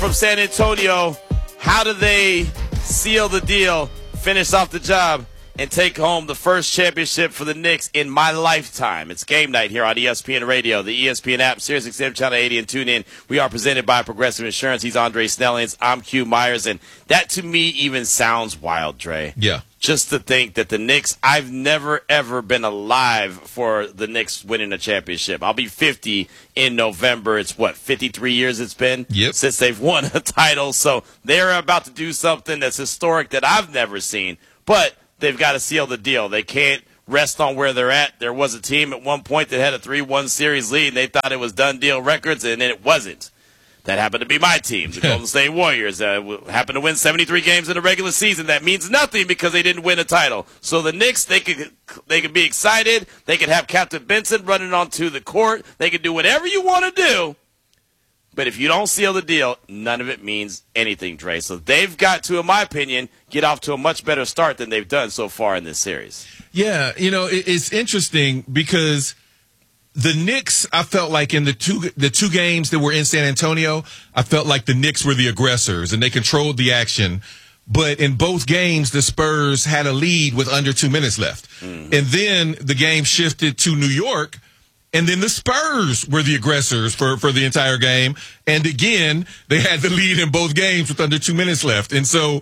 from San Antonio. How do they seal the deal, finish off the job, and take home the first championship for the Knicks in my lifetime? It's game night here on ESPN Radio, the ESPN app, SiriusXM Channel 80, and tune in. We are presented by Progressive Insurance. He's Andre Snellings. I'm Q Myers, and that to me even sounds wild, Dre. Yeah. Just to think that the Knicks, I've never, ever been alive for the Knicks winning a championship. I'll be 50 in November. It's, 53 years it's been since they've won a title. So they're about to do something that's historic that I've never seen. But they've got to seal the deal. They can't rest on where they're at. There was a team at one point that had a 3-1 series lead, and they thought it was done deal records, and then it wasn't. That happened to be my team, the Golden State Warriors. Happened to win 73 games in the regular season. That means nothing because they didn't win a title. So the Knicks, they could be excited. They could have Captain Benson running onto the court. They could do whatever you want to do. But if you don't seal the deal, none of it means anything, Dre. So they've got to, in my opinion, get off to a much better start than they've done so far in this series. Yeah, it's interesting because the Knicks, I felt like in the two games that were in San Antonio, I felt like the Knicks were the aggressors and they controlled the action. But in both games, the Spurs had a lead with under 2 minutes left. Mm-hmm. And then the game shifted to New York, and then the Spurs were the aggressors for the entire game. And again, they had the lead in both games with under 2 minutes left. And so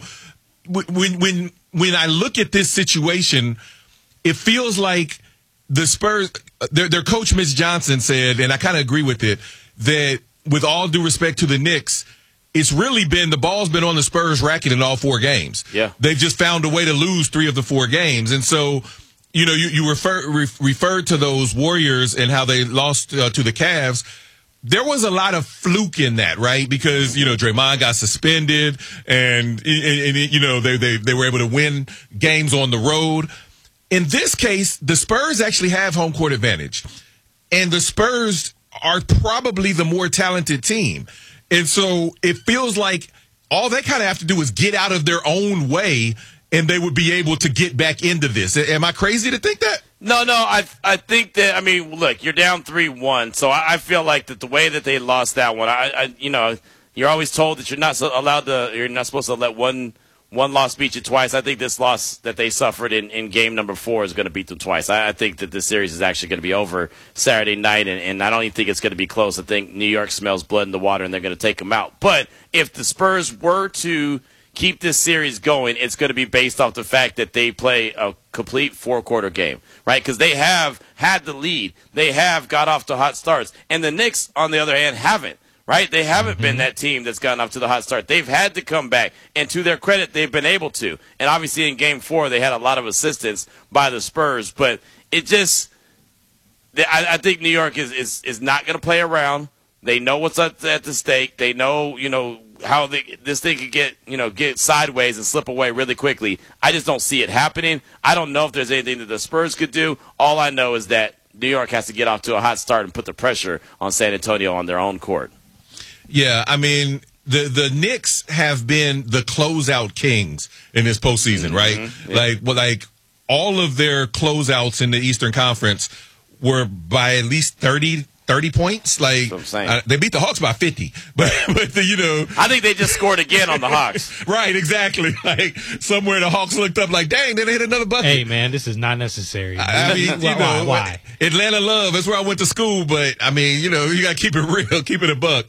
when I look at this situation, it feels like the Spurs, their coach, Mitch Johnson, said, and I kind of agree with it, that with all due respect to the Knicks, it's really been, the ball's been on the Spurs racket in all 4 games. Yeah. They've just found a way to lose 3 of the 4 games. And so, you referred to those Warriors and how they lost to the Cavs. There was a lot of fluke in that, right? Because, Draymond got suspended and they were able to win games on the road. In this case, the Spurs actually have home court advantage. And the Spurs are probably the more talented team. And so it feels like all they kind of have to do is get out of their own way, and they would be able to get back into this. Am I crazy to think that? No, I think that, look, you're down 3-1, so I feel like that the way that they lost that one, you're always told that you're not supposed to let one loss beat you twice. I think this loss that they suffered in game number 4 is going to beat them twice. I think that this series is actually going to be over Saturday night, and I don't even think it's going to be close. I think New York smells blood in the water, and they're going to take them out. But if the Spurs were to keep this series going, it's going to be based off the fact that they play a complete 4-quarter game, right? Because they have had the lead. They have got off to hot starts. And the Knicks, on the other hand, haven't. Right? They haven't been that team that's gotten off to the hot start. They've had to come back, and to their credit, they've been able to. And obviously in Game 4, they had a lot of assistance by the Spurs, but it just – I think New York is not going to play around. They know what's at the stake. They know, how this thing could get sideways and slip away really quickly. I just don't see it happening. I don't know if there's anything that the Spurs could do. All I know is that New York has to get off to a hot start and put the pressure on San Antonio on their own court. Yeah, the Knicks have been the closeout kings in this postseason, right? Mm-hmm. Yeah. Like all of their closeouts in the Eastern Conference were by at least 30 points. Like they beat the Hawks by 50, but I think they just scored again on the Hawks. Right, exactly. Like somewhere the Hawks looked up like, dang, they hit another bucket. Hey man, this is not necessary. Why? Atlanta love. That's where I went to school, but you got to keep it real, keep it a buck.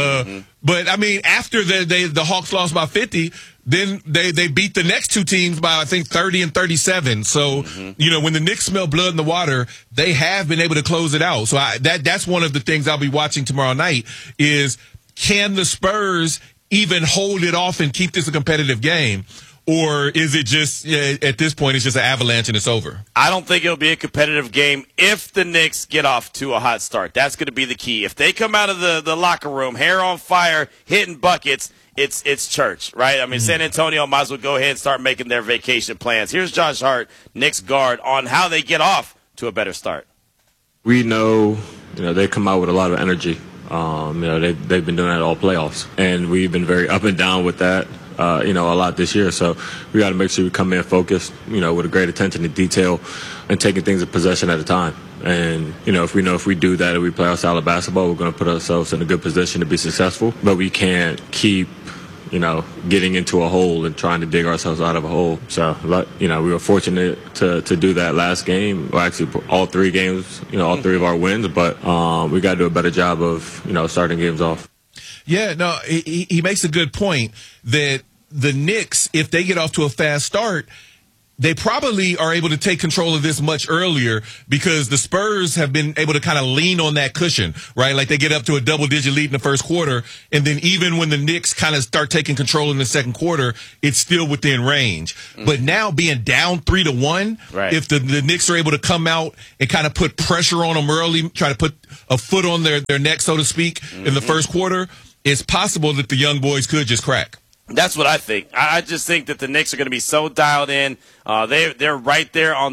But after the Hawks lost by 50. Then they beat the next 2 teams by, I think, 30 and 37. So, when the Knicks smell blood in the water, they have been able to close it out. So that's one of the things I'll be watching tomorrow night is, can the Spurs even hold it off and keep this a competitive game? Or is it just, at this point, it's just an avalanche and it's over? I don't think it'll be a competitive game if the Knicks get off to a hot start. That's going to be the key. If they come out of the locker room, hair on fire, hitting buckets, it's church, right? San Antonio might as well go ahead and start making their vacation plans. Here's Josh Hart, Knicks guard, on how they get off to a better start. We know, they come out with a lot of energy. They've been doing that all playoffs, and we've been very up and down with that. A lot this year. So we got to make sure we come in focused, with a great attention to detail and taking things a possession at a time. And, if we do that and we play our style of basketball, we're going to put ourselves in a good position to be successful. But we can't keep, getting into a hole and trying to dig ourselves out of a hole. So, we were fortunate to do that last game, or actually all 3 games, all 3 of our wins. But we got to do a better job of, starting games off. Yeah, no, he makes a good point that the Knicks, if they get off to a fast start, they probably are able to take control of this much earlier because the Spurs have been able to kind of lean on that cushion, right? Like they get up to a double-digit lead in the first quarter, and then even when the Knicks kind of start taking control in the second quarter, it's still within range. But now being down 3-1, right, if the Knicks are able to come out and kind of put pressure on them early, try to put a foot on their neck, so to speak, in the first quarter, it's possible that the young boys could just crack. That's what I think. I just think that the Knicks are going to be so dialed in. They're right there on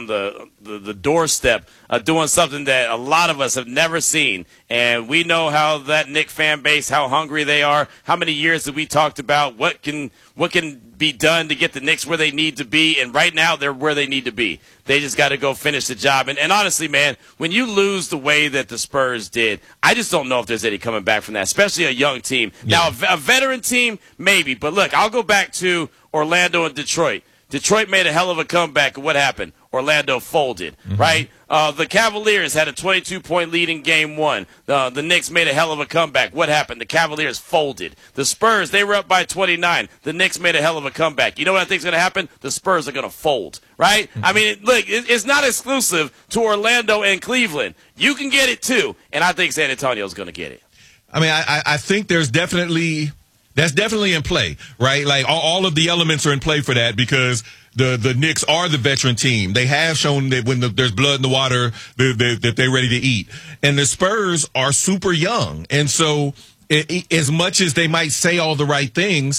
the doorstep doing something that a lot of us have never seen. And we know how that Knicks fan base, how hungry they are, how many years that we talked about what can be done to get the Knicks where they need to be. And right now they're where they need to be. They just got to go finish the job. And honestly, man, when you lose the way that the Spurs did, I just don't know if there's any coming back from that, especially a young team. Yeah. Now, a veteran team, maybe. But look, I'll go back to Orlando and Detroit. Detroit made a hell of a comeback. And what happened? Orlando folded, right? The Cavaliers had a 22-point lead in Game 1. The Knicks made a hell of a comeback. What happened? The Cavaliers folded. The Spurs, they were up by 29. The Knicks made a hell of a comeback. You know what I think is going to happen? The Spurs are going to fold, right? I mean, look, it's not exclusive to Orlando and Cleveland. You can get it too, and I think San Antonio is going to get it. I mean, I think that's definitely in play, right? Like all of the elements are in play for that because the Knicks are the veteran team. They have shown that when there's blood in the water, that they're ready to eat. And the Spurs are super young. And so as much as they might say all the right things,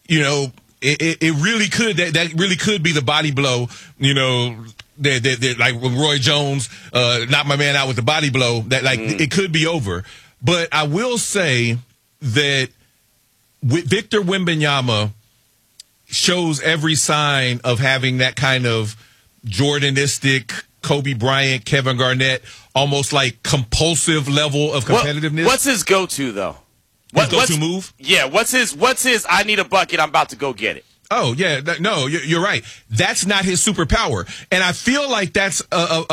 it really could, that really could be the body blow, that like when Roy Jones knocked my man out with the body blow, that it could be over. But I will say that Victor Wembanyama shows every sign of having that kind of Jordanistic, Kobe Bryant, Kevin Garnett, almost like compulsive level of competitiveness. What's his go-to, though? His go-to move? Yeah, what's his, I need a bucket, I'm about to go get it. Oh, yeah, no, you're right. That's not his superpower. And I feel like that's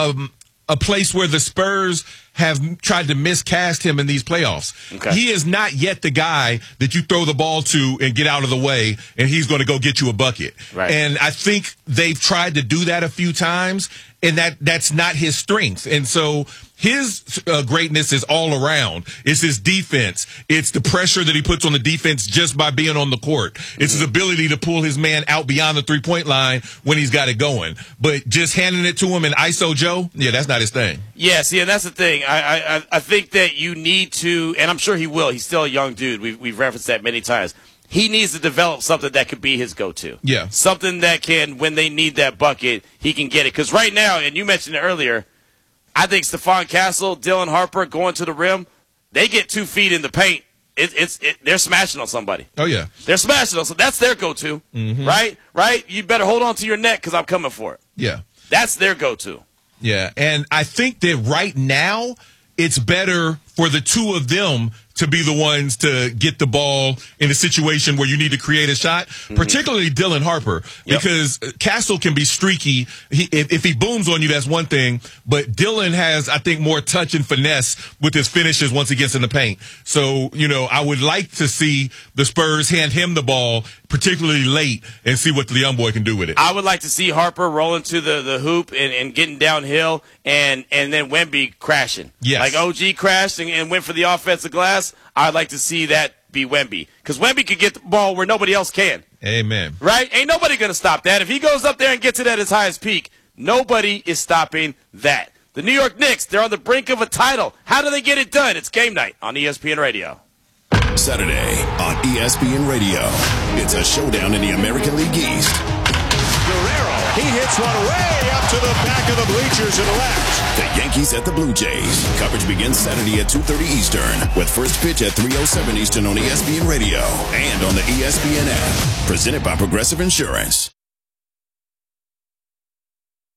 a place where the Spurs have tried to miscast him in these playoffs. Okay. He is not yet the guy that you throw the ball to and get out of the way, and he's going to go get you a bucket. Right. And I think they've tried to do that a few times, and that's not his strength. And so his greatness is all around. It's his defense. It's the pressure that he puts on the defense just by being on the court. It's his ability to pull his man out beyond the three-point line when he's got it going. But just handing it to him in ISO Joe, yeah, that's not his thing. Yeah, see, and that's the thing. I think that you need to, and I'm sure he will. He's still a young dude. We've referenced that many times. He needs to develop something that could be his go-to. Yeah. Something that can, when they need that bucket, he can get it. Because right now, and you mentioned it earlier, I think Stephon Castle, Dylan Harper going to the rim, they get 2 feet in the paint. They're smashing on somebody. Oh, yeah. They're smashing on, so that's their go-to, right? Right? You better hold on to your neck because I'm coming for it. Yeah. That's their go-to. Yeah, and I think that right now it's better for the two of them to be the ones to get the ball in a situation where you need to create a shot, particularly Dylan Harper, because Castle can be streaky. If he booms on you, that's one thing, but Dylan has, I think, more touch and finesse with his finishes once he gets in the paint. So, I would like to see the Spurs hand him the ball, particularly late, and see what the young boy can do with it. I would like to see Harper rolling to the hoop and getting downhill and then Wemby crashing. Yes. Like OG crashed and went for the offensive glass. I'd like to see that be Wemby. Because Wemby could get the ball where nobody else can. Amen. Right? Ain't nobody going to stop that. If he goes up there and gets it at his highest peak, nobody is stopping that. The New York Knicks, they're on the brink of a title. How do they get it done? It's game night on ESPN Radio. Saturday on ESPN Radio. It's a showdown in the American League East. Guerrero, he hits one way up to the back of the bleachers to the left. The Yankees at the Blue Jays. Coverage begins Saturday at 2:30 Eastern with first pitch at 3:07 Eastern on ESPN Radio and on the ESPN app. Presented by Progressive Insurance.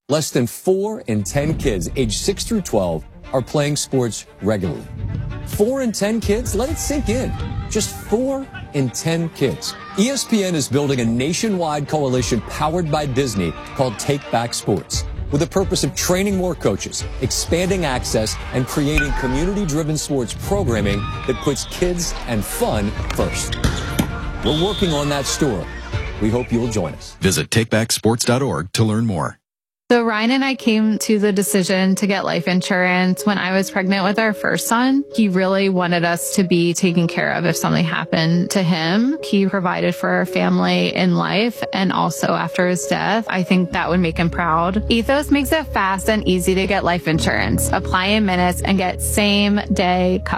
Less than 4 in 10 kids aged 6 through 12 are playing sports regularly. 4 in 10 kids? Let it sink in. Just 4 in 10 kids. ESPN is building a nationwide coalition powered by Disney called Take Back Sports, with the purpose of training more coaches, expanding access, and creating community-driven sports programming that puts kids and fun first. We're working on that story. We hope you'll join us. Visit takebacksports.org to learn more. So Ryan and I came to the decision to get life insurance when I was pregnant with our first son. He really wanted us to be taken care of if something happened to him. He provided for our family in life and also after his death. I think that would make him proud. Ethos makes it fast and easy to get life insurance. Apply in minutes and get same day coverage.